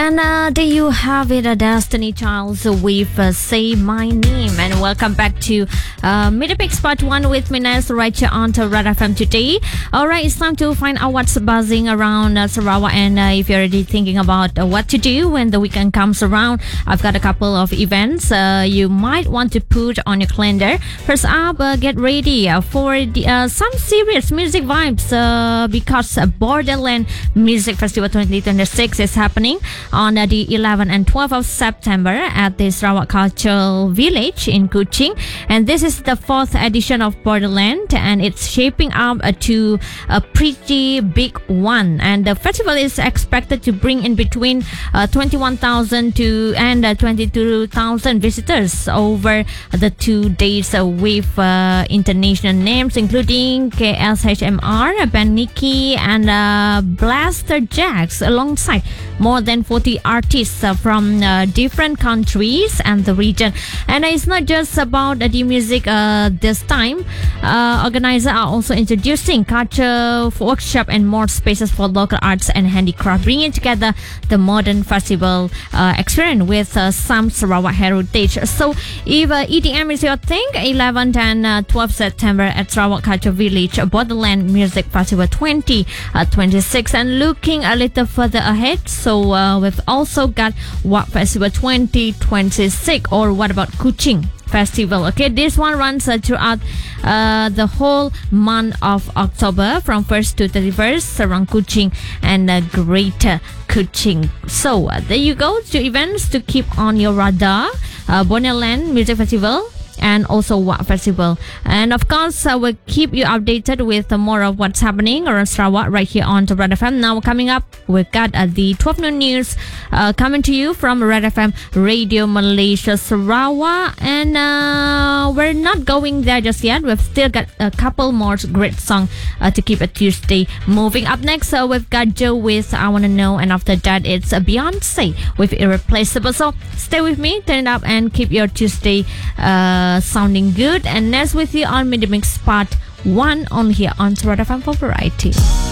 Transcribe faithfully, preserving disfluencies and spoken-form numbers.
And uh, there you have it, a Destiny Childs with uh, Say My Name. And welcome back to uh, Midmix Part one with Mines right here on to Red F M today. Alright, it's time to find out what's buzzing around uh, Sarawak. And uh, if you're already thinking about uh, what to do when the weekend comes around, I've got a couple of events uh, you might want to put on your calendar. First up, uh, get ready uh, for the, uh, some serious music vibes uh, because uh, Borderland Music Festival twenty twenty-six is happening on uh, the eleventh and twelfth of September at the Sarawak Cultural Village in Kuching. And this is the fourth edition of Borderland, and it's shaping up uh, to a pretty big one. And the festival is expected to bring in between uh, twenty-one thousand to and uh, twenty-two thousand visitors over the two days uh, with uh, international names including K S H M R, Ben Nikki, and uh, Blaster Jacks, alongside more than forty artists uh, from uh, different countries and the region. And it's not just about uh, the music uh, this time. Uh, organizers are also introducing culture workshop and more spaces for local arts and handicraft, bringing together the modern festival uh, experience with uh, some Sarawak heritage. So if uh, E D M is your thing, eleventh and uh, twelfth September at Sarawak Culture Village, Borderland Music Festival twenty twenty-six. And looking a little further ahead, so uh, we've also got What Festival twenty twenty-six, or what about Kuching Festival. Okay, this one runs uh, throughout uh, the whole month of October from first to thirty-first around Kuching and uh, Greater Kuching. So uh, there you go, two events to keep on your radar: uh, Borderland Music Festival and also What Festival. And of course, uh, we'll keep you updated with uh, more of what's happening around Sarawak right here on to Red F M. Now coming up, we've got uh, the twelve noon news uh, coming to you from Red F M Radio Malaysia Sarawak. And uh, we're not going there just yet. We've still got a couple more great songs uh, to keep a Tuesday moving. Up next, uh, we've got Joe with I Wanna Know, and after that it's uh, Beyonce with Irreplaceable. So stay with me, turn it up, and keep your Tuesday uh, sounding good. And next with you on Midmix Part one on here on Red F M for Variety.